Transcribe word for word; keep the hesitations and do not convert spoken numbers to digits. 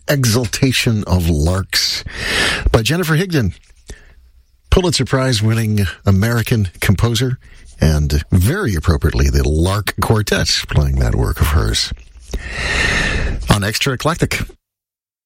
Exaltation of Larks by Jennifer Higdon, Pulitzer Prize-winning American composer, and very appropriately, the Lark Quartet playing that work of hers on Extra Eclectic.